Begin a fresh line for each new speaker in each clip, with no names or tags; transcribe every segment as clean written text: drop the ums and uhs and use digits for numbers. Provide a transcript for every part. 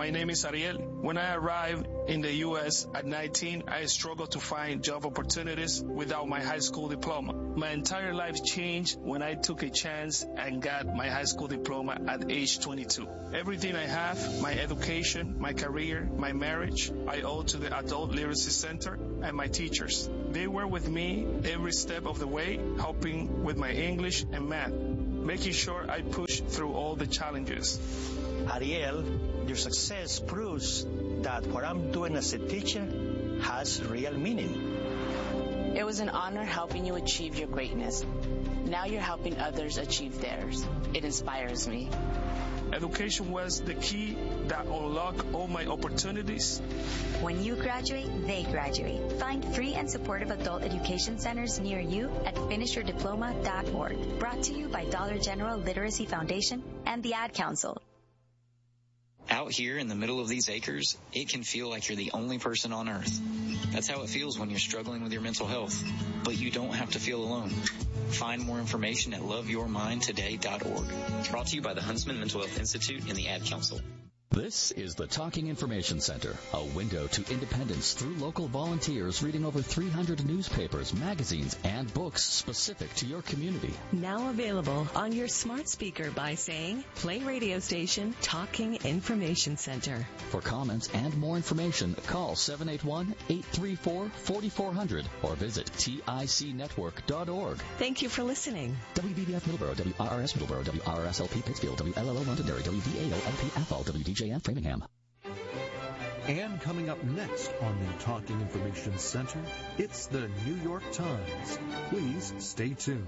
My name is Ariel. When I arrived in the U.S. at 19, I struggled to find job opportunities without my high school diploma. My entire life changed when I took a chance and got my high school diploma at age 22. Everything I have, my education, my career, my marriage, I owe to the Adult Literacy Center and my teachers. They were with me every step of the way, helping with my English and math, making sure I pushed through all the challenges.
Ariel, your success proves that what I'm doing as a teacher has real meaning.
It was an honor helping you achieve your greatness. Now you're helping others achieve theirs. It inspires me.
Education was the key that unlocked all my opportunities.
When you graduate, they graduate. Find free and supportive adult education centers near you at finishyourdiploma.org. Brought to you by Dollar General Literacy Foundation and the Ad Council.
Out here in the middle of these acres, it can feel like you're the only person on earth. That's how it feels when you're struggling with your mental health. But you don't have to feel alone. Find more information at loveyourmindtoday.org. Brought to you by the Huntsman Mental Health Institute and the Ad Council.
This is the Talking Information Center, a window to independence through local volunteers reading over 300 newspapers, magazines, and books specific to your community.
Now available on your smart speaker by saying, play radio station Talking Information Center.
For comments and more information, call 781-834-4400 or visit ticnetwork.org.
Thank you for listening.
WBBF Middleborough, WRRS Middleborough, WRSLP Pittsfield, WLLO Londonderry, WDAO-LP Athol, WDJF Framingham.
And coming up next on the Talking Information Center, it's the New York Times. Please stay tuned.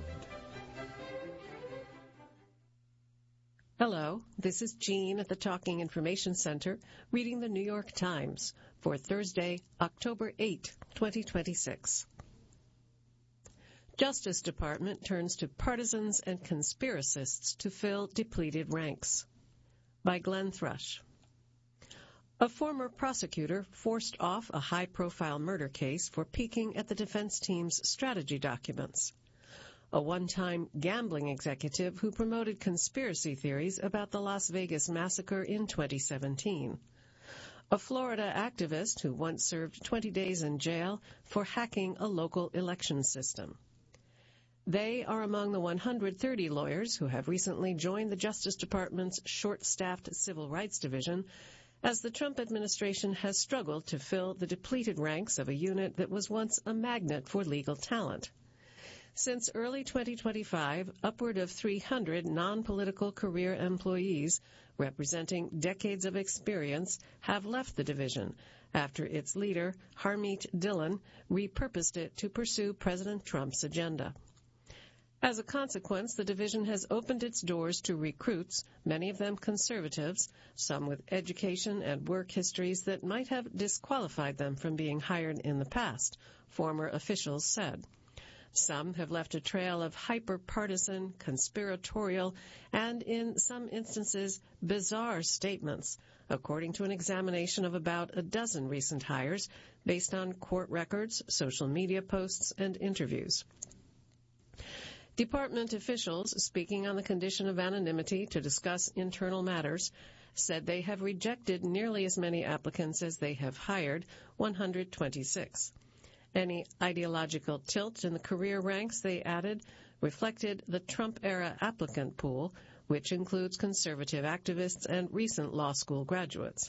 Hello, this is Jean at the Talking Information Center, reading the New York Times for Thursday, October 8, 2026. Justice Department turns to partisans and conspiracists to fill depleted ranks. By Glenn Thrush. A former prosecutor forced off a high-profile murder case for peeking at the defense team's strategy documents. A one-time gambling executive who promoted conspiracy theories about the Las Vegas massacre in 2017. A Florida activist who once served 20 days in jail for hacking a local election system. They are among the 130 lawyers who have recently joined the Justice Department's short-staffed Civil Rights Division as the Trump administration has struggled to fill the depleted ranks of a unit that was once a magnet for legal talent. Since early 2025, upward of 300 non-political career employees representing decades of experience have left the division after its leader, Harmeet Dillon, repurposed it to pursue President Trump's agenda. As a consequence, the division has opened its doors to recruits, many of them conservatives, some with education and work histories that might have disqualified them from being hired in the past, former officials said. Some have left a trail of hyper-partisan, conspiratorial, and in some instances, bizarre statements, according to an examination of about a dozen recent hires based on court records, social media posts, and interviews. Department officials, speaking on the condition of anonymity to discuss internal matters, said they have rejected nearly as many applicants as they have hired, 126. Any ideological tilt in the career ranks, they added, reflected the Trump-era applicant pool, which includes conservative activists and recent law school graduates.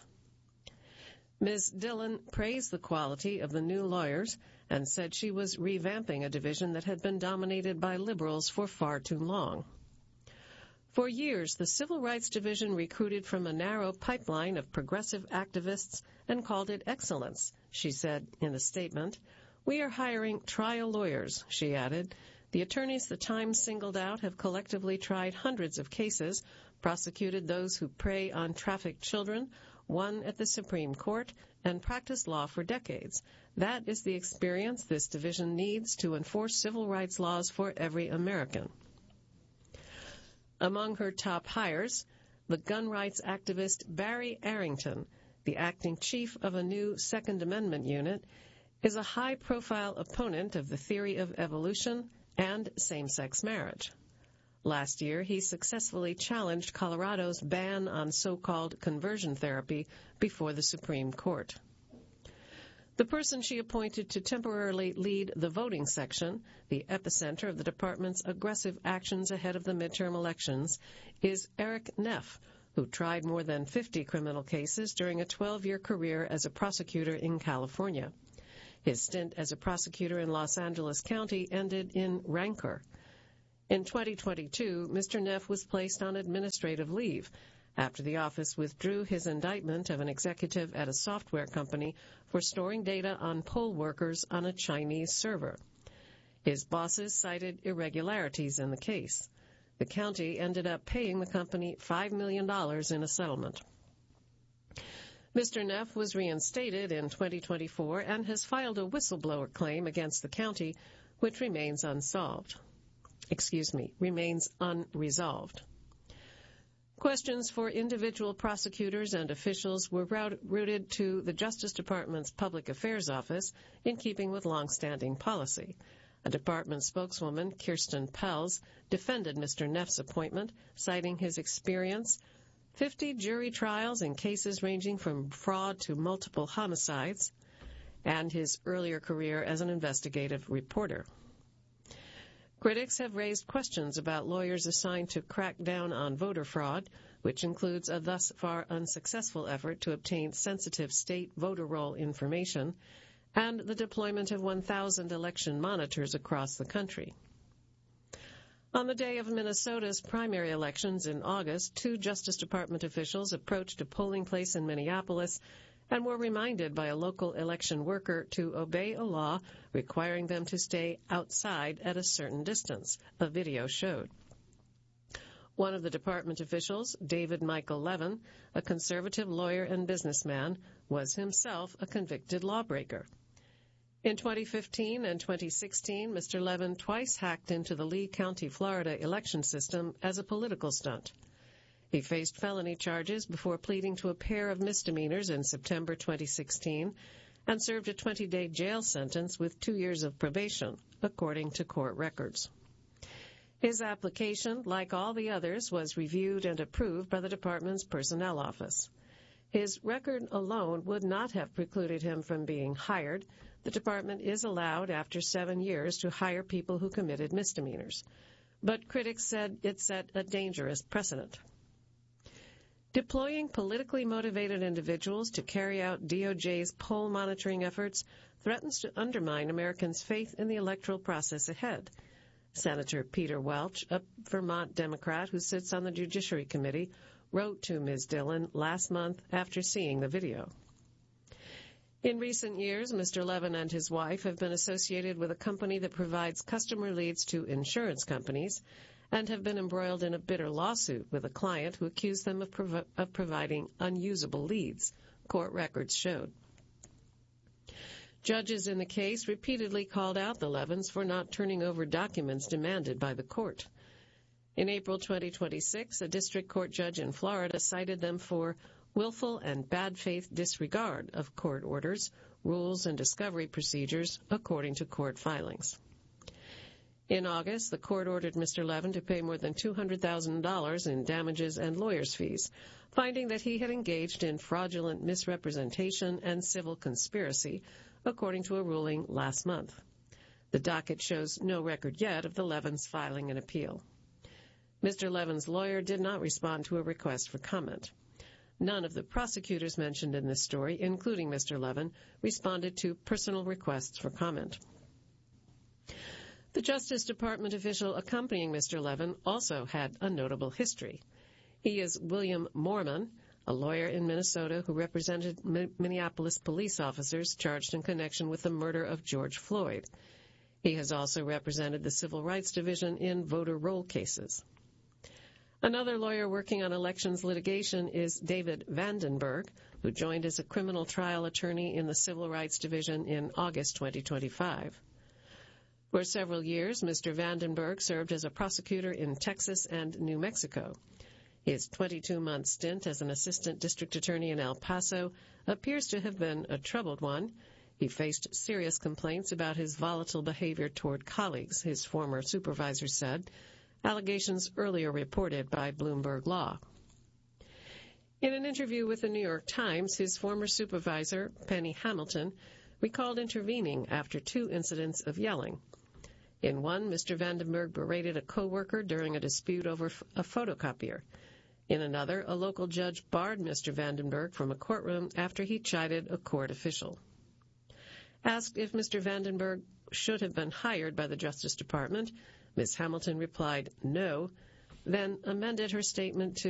Ms. Dillon praised the quality of the new lawyers and said she was revamping a division that had been dominated by liberals for far too long. For years, the Civil Rights Division recruited from a narrow pipeline of progressive activists and called it excellence, she said in a statement. We are hiring trial lawyers, she added. The attorneys the Times singled out have collectively tried hundreds of cases, prosecuted those who prey on trafficked children, won at the Supreme Court, and practiced law for decades. That is the experience this division needs to enforce civil rights laws for every American. Among her top hires, the gun rights activist Barry Arrington, the acting chief of a new Second Amendment unit, is a high-profile opponent of the theory of evolution and same-sex marriage. Last year, he successfully challenged Colorado's ban on so-called conversion therapy before the Supreme Court. The person she appointed to temporarily lead the voting section, the epicenter of the department's aggressive actions ahead of the midterm elections, is Eric Neff, who tried more than 50 criminal cases during a 12-year career as a prosecutor in California. His stint as a prosecutor in Los Angeles County ended in rancor. In 2022, Mr. Neff was placed on administrative leave after the office withdrew his indictment of an executive at a software company for storing data on poll workers on a Chinese server. His bosses cited irregularities in the case. The county ended up paying the company $5 million in a settlement. Mr. Neff was reinstated in 2024 and has filed a whistleblower claim against the county, which remains unresolved. Questions for individual prosecutors and officials were routed to the Justice Department's Public Affairs Office in keeping with long-standing policy. A department spokeswoman, Kirsten Pels, defended Mr. Neff's appointment, citing his experience, 50 jury trials in cases ranging from fraud to multiple homicides, and his earlier career as an investigative reporter. Critics have raised questions about lawyers assigned to crack down on voter fraud, which includes a thus far unsuccessful effort to obtain sensitive state voter roll information, and the deployment of 1,000 election monitors across the country. On the day of Minnesota's primary elections in August, 2 Justice Department officials approached a polling place in Minneapolis and were reminded by a local election worker to obey a law requiring them to stay outside at a certain distance, a video showed. One of the department officials, David Michael Levin, a conservative lawyer and businessman, was himself a convicted lawbreaker. In 2015 and 2016, Mr. Levin twice hacked into the Lee County, Florida election system as a political stunt. He faced felony charges before pleading to a pair of misdemeanors in September 2016 and served a 20-day jail sentence with 2 years of probation, according to court records. His application, like all the others, was reviewed and approved by the department's personnel office. His record alone would not have precluded him from being hired. The department is allowed, after 7 years, to hire people who committed misdemeanors. But critics said it set a dangerous precedent. Deploying politically motivated individuals to carry out DOJ's poll monitoring efforts threatens to undermine Americans' faith in the electoral process ahead. Senator Peter Welch, a Vermont Democrat who sits on the Judiciary Committee, wrote to Ms. Dillon last month after seeing the video. In recent years, Mr. Levin and his wife have been associated with a company that provides customer leads to insurance companies and have been embroiled in a bitter lawsuit with a client who accused them of providing unusable leads, court records showed. Judges in the case repeatedly called out the Levins for not turning over documents demanded by the court. In April 2026, a district court judge in Florida cited them for willful and bad faith disregard of court orders, rules, and discovery procedures, according to court filings. In August, the court ordered Mr. Levin to pay more than $200,000 in damages and lawyers' fees, finding that he had engaged in fraudulent misrepresentation and civil conspiracy, according to a ruling last month. The docket shows no record yet of the Levins filing an appeal. Mr. Levin's lawyer did not respond to a request for comment. None of the prosecutors mentioned in this story, including Mr. Levin, responded to personal requests for comment. The Justice Department official accompanying Mr. Levin also had a notable history. He is William Moorman, a lawyer in Minnesota who represented Minneapolis police officers charged in connection with the murder of George Floyd. He has also represented the Civil Rights Division in voter roll cases. Another lawyer working on elections litigation is David Vandenberg, who joined as a criminal trial attorney in the Civil Rights Division in August 2025. For several years, Mr. Vandenberg served as a prosecutor in Texas and New Mexico. His 22-month stint as an assistant district attorney in El Paso appears to have been a troubled one. He faced serious complaints about his volatile behavior toward colleagues, his former supervisor said, allegations earlier reported by Bloomberg Law. In an interview with the New York Times, his former supervisor, Penny Hamilton, recalled intervening after 2 incidents of yelling. In one, Mr. Vandenberg berated a co-worker during a dispute over a photocopier. In another, a local judge barred Mr. Vandenberg from a courtroom after he chided a court official. Asked if Mr. Vandenberg should have been hired by the Justice Department, Ms. Hamilton replied no, then amended her statement to